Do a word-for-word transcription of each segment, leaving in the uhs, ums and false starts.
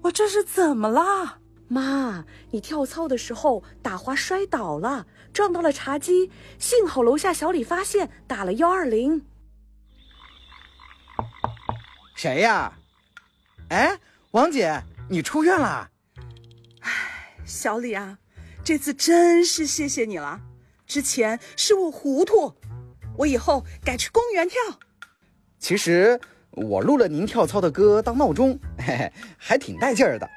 我这是怎么啦？ 妈，你跳操的时候打滑摔倒了，撞到了茶几，幸好楼下小李发现，打了一二零。 谁呀？哎，王姐，你出院了？ 哎，小李啊，这次真是谢谢你了。之前是我糊涂，我以后改去公园跳。 其实我录了您跳操的歌当闹钟，嘿嘿，还挺带劲儿的。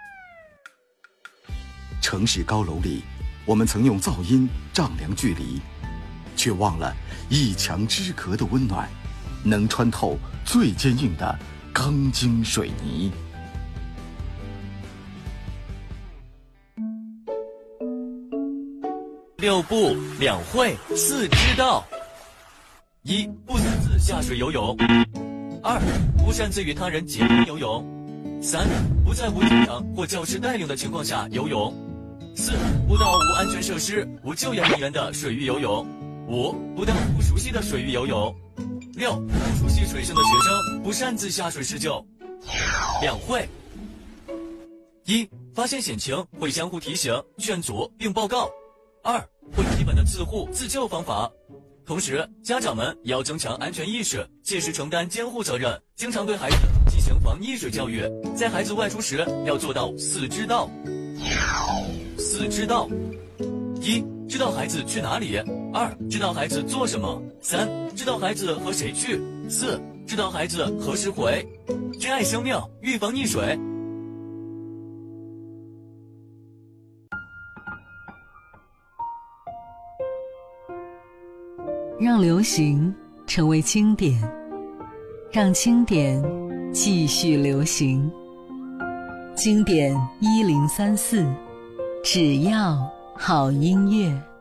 城市高楼里，我们曾用噪音丈量距离，却忘了一墙之隔的温暖，能穿透最坚硬的钢筋水泥。 六不两会四知道：一、不擅自下水游泳；二、不擅自与他人结伴游泳；三、不在无警长或教师带领的情况下游泳；四、不到无安全设施、无救援人员的水域游泳；五、不到不熟悉的水域游泳；六、不熟悉水性的学生不擅自下水施救。两会：一、发现险情会相互提醒、劝阻并报告；二、会基本的自护自救方法。同时，家长们也要增强安全意识，切实承担监护责任，经常对孩子进行防溺水教育。在孩子外出时，要做到四知道。四知道：一、知道孩子去哪里；二、知道孩子做什么；三、知道孩子和谁去；四、知道孩子何时回。珍爱生命，预防溺水。 让流行成为经典，让经典继续流行。经典一零三四，只要好音乐。